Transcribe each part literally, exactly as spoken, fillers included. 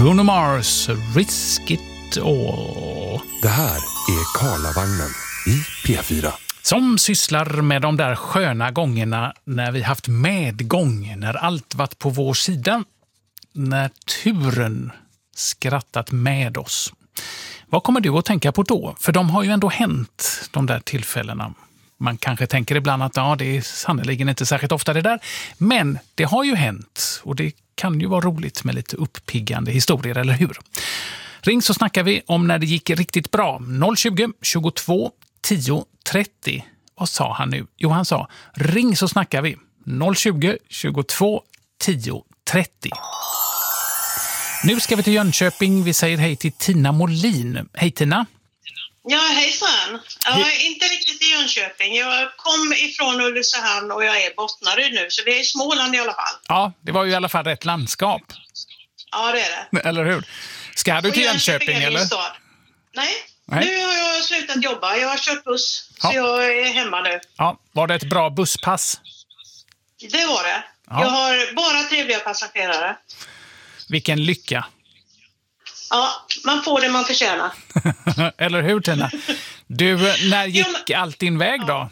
Bruno Mars, Risk It All. Det här är Karlavagnen i P fyra. Som sysslar med de där sköna gångerna när vi haft medgång, när allt varit på vår sida, när turen skrattat med oss. Vad kommer du att tänka på då? För de har ju ändå hänt, de där tillfällena. Man kanske tänker ibland att ja, det är sannoliken inte särskilt ofta det där. Men det har ju hänt och det kan ju vara roligt med lite uppiggande historier, eller hur? Ring så snackar vi om när det gick riktigt bra. noll tjugo, tjugotvå, tio, trettio. Vad sa han nu? Jo, han sa ring så snackar vi. noll tjugo, tjugotvå, tio, trettio. Nu ska vi till Jönköping. Vi säger hej till Tina Molin. Hej Tina. Ja, hejsan. Jag är inte riktigt i Jönköping. Jag kom ifrån Ulricehamn och jag är Bottnaryd nu. Så det är Småland i alla fall. Ja, det var ju i alla fall rätt landskap. Ja, det är det. Eller hur? Ska du till Jönköping, Jönköping eller? Stad. Nej. Nej, nu har jag slutat jobba. Jag har kört buss, ja. så jag är hemma nu. Ja, var det ett bra busspass? Det var det. Ja. Jag har bara trevliga passagerare. Vilken lycka. Ja, man får det man förtjänar. Eller hur, Tina? Du, när gick jo, men... allt din väg då?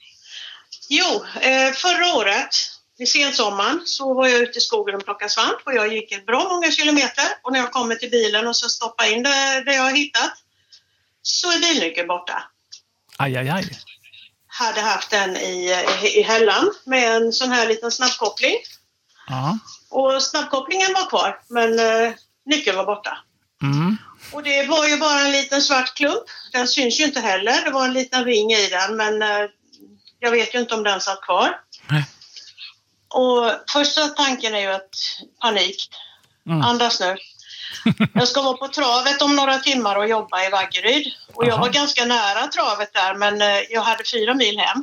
Jo, eh, förra året, i sensommaren, så var jag ute i skogen och plockade svamp. Och jag gick ett bra många kilometer. Och när jag kommer till bilen och så stoppar in det, det jag har hittat, så är bilnyckeln borta. Aj, aj, aj. Hade haft den i, i hällan med en sån här liten snabbkoppling. Ja. Och snabbkopplingen var kvar, men eh, nyckeln var borta. Mm. Och det var ju bara en liten svart klump. Den syns ju inte heller. Det var en liten ring i den, men eh, jag vet ju inte om den satt kvar. Nej. Och första tanken är ju att panik. Mm. Andas nu. Jag ska vara på travet om några timmar och jobba i Vaggeryd. Och jag Aha. var ganska nära travet där, men eh, jag hade fyra mil hem.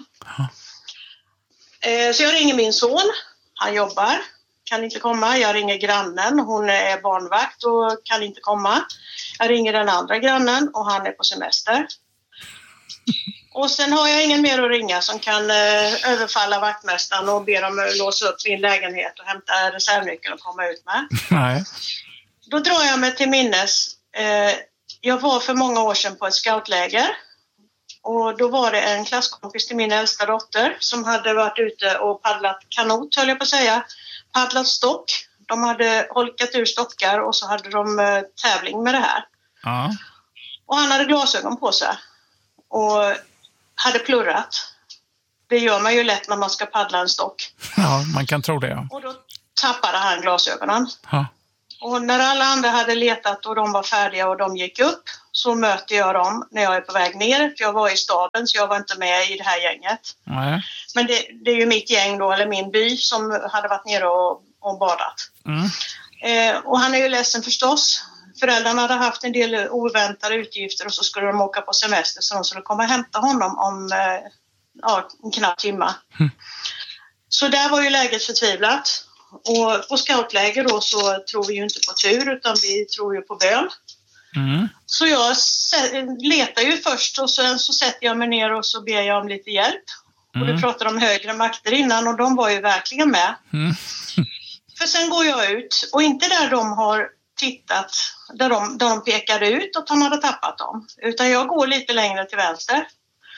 Eh, så jag ringer min son. Han jobbar. Kan inte komma. Jag ringer grannen. Hon är barnvakt och kan inte komma. Jag ringer den andra grannen och han är på semester. Och sen har jag ingen mer att ringa som kan eh, överfalla vaktmästaren och be dem låsa upp min lägenhet och hämta reservnyckeln och komma ut med. Nej. Då drar jag mig till minnes. Eh, jag var för många år sedan på ett scoutläger. Och då var det en klasskompis till min äldsta dotter som hade varit ute och paddlat kanot, höll jag på att säga. Paddlat stock. De hade holkat ur stockar och så hade de eh, tävling med det här. Ja. Och han hade glasögon på sig. Och hade plurrat. Det gör man ju lätt när man ska paddla en stock. Ja, man kan tro det, ja. Och då tappade han glasögonen. Ja. Och när alla andra hade letat och de var färdiga och de gick upp, så möter jag dem när jag är på väg ner. För jag var i staden så jag var inte med i det här gänget. Nej. Men det, det är ju mitt gäng då, eller min by, som hade varit nere och, och badat. Mm. Eh, och han är ju ledsen förstås. Föräldrarna hade haft en del oväntade utgifter och så skulle de åka på semester, så de skulle komma och hämta honom om eh, ja, en knapp timme. Mm. Så där var ju läget förtvivlat. Och på scoutläger då så tror vi ju inte på tur, utan vi tror ju på bön. Mm. Så jag letar ju först och sen så sätter jag mig ner och så ber jag om lite hjälp. Mm. Och du pratade om högre makter innan och de var ju verkligen med. Mm. För sen går jag ut och inte där de har tittat, där de, där de pekade ut att han hade tappat dem. Utan jag går lite längre till vänster.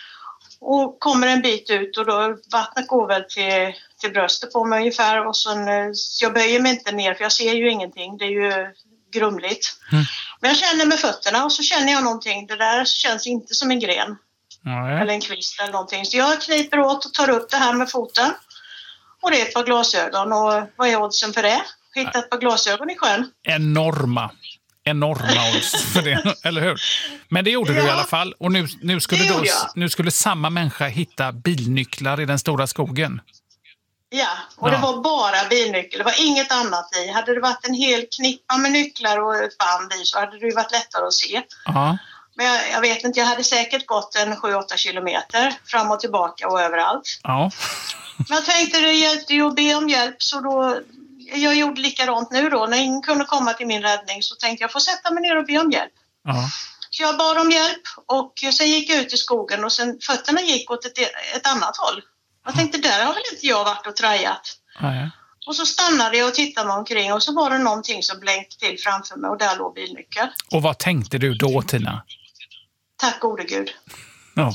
Och kommer en bit ut och då vattnet går väl till, till bröstet på mig ungefär. Och sen, jag böjer mig inte ner för jag ser ju ingenting. Det är ju grumligt. Mm. Men jag känner med fötterna och så känner jag någonting. Det där känns inte som en gren. Mm. Eller en kvist eller någonting. Så jag kniper åt och tar upp det här med foten. Och det är ett par glasögon. Och vad är oddsen för det? Hitta ett par glasögon i sjön. Enorma. Enorma odds för det, eller hur? Men det gjorde ja. du i alla fall. Och nu, nu, skulle då, nu skulle samma människa hitta bilnycklar i den stora skogen. Ja, och ja. det var bara bilnyckel. Det var inget annat i. Hade det varit en hel knippa med nycklar och ett band i så hade det ju varit lättare att se. Ja. Men jag, jag vet inte, jag hade säkert gått en sju åtta kilometer fram och tillbaka och överallt. Ja. Men jag tänkte det hjälpte ju att be om hjälp, så då... Jag gjorde likadant nu då. När ingen kunde komma till min räddning så tänkte jag få sätta mig ner och be om hjälp. Ja. Så jag bad om hjälp och sen gick jag ut i skogen och sen fötterna gick åt ett, ett annat håll. Jag tänkte, där har väl inte jag varit och trajat. Ja. Och så stannade jag och tittade mig omkring och så var det någonting som blänkte till framför mig och där låg bilnyckeln. Och vad tänkte du då, Tina? Tack gode Gud. Ja.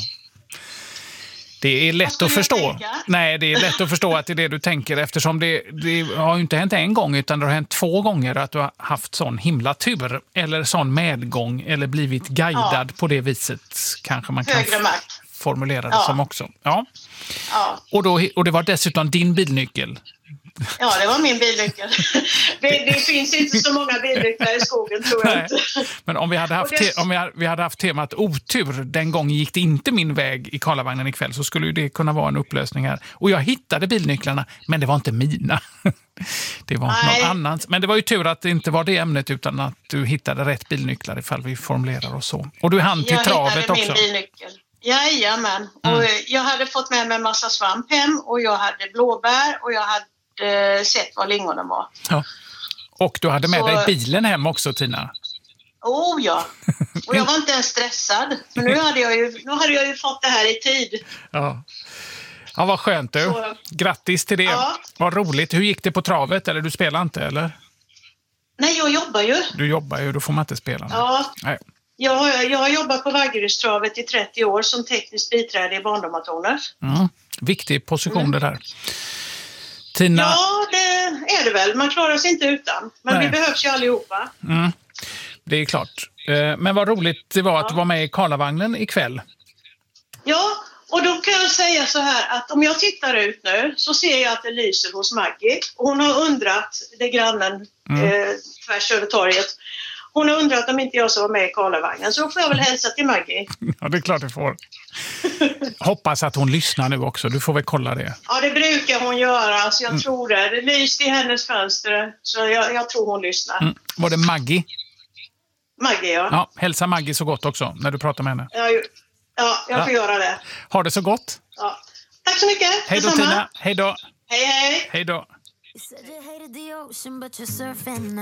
Det är lätt att förstå. Tänka? Nej, det är lätt att förstå att det är det du tänker eftersom det, det har ju inte hänt en gång utan det har hänt två gånger att du har haft sån himla tur eller sån medgång eller blivit guidad ja. På det viset kanske man kan Högre makt. Formulera det ja. Som också. Ja. Ja. Och, då, och det var dessutom din bilnyckel. Ja, det var min bilnyckel. Det, det finns inte så många bilnycklar i skogen, tror jag. Nej. Inte. Men om vi hade haft, det... te- om vi hade, vi hade haft temat otur, den gången gick det inte min väg i Karlavagnen ikväll, så skulle ju det kunna vara en upplösning här. Och jag hittade bilnycklarna, men det var inte mina. Det var Nej. Någon annans. Men det var ju tur att det inte var det ämnet, utan att du hittade rätt bilnycklar ifall vi formulerar oss så. Och du hann till jag travet också. Min bilnyckel. Jajamän. Mm. Och jag hade fått med mig en massa svamp hem och jag hade blåbär och jag hade sett vad lingonen var. Ja. Och du hade med så... dig bilen hem också, Tina. Oh ja. Och jag var inte ens stressad. Men nu hade jag ju, nu hade jag ju fått det här i tid. Ja. Ja, vad skönt du. Så... Grattis till det. Ja. Vad roligt. Hur gick det på travet? Eller du spelar inte, eller? Nej, jag jobbar ju. Du jobbar ju, då får man inte spela. Ja. Nej. Jag har, jag har jobbat på Vaggerydstravet i trettio år som tekniskt biträde i barndomatoner. Mm. Viktig position mm. det där. Tina... Ja, det är det väl. Man klarar sig inte utan. Men Nej. Vi behövs ju allihopa. Mm. Det är klart. Men vad roligt det var att ja. Du var med i Karlavagnen ikväll. Ja, och då kan jag säga så här att om jag tittar ut nu så ser jag att det lyser hos Maggie. Och hon har undrat, det är grannen mm. eh, tvärs över torget. Hon har undrat om inte jag ska vara med i Karlavagnen. Så då får jag väl hälsa till Maggie. Ja, det är klart du får. Hoppas att hon lyssnar nu också. Du får väl kolla det. Ja, det brukar hon göra. Så jag mm. tror det. Det lyste i hennes fönster. Så jag, jag tror hon lyssnar. Mm. Var det Maggie? Maggie, ja. Ja. Hälsa Maggie så gott också när du pratar med henne. Ja, ja jag får ja. göra det. Ha det så gott. Ja. Tack så mycket. Hej då, Tina. Hej då. Hej, hej. Hej då.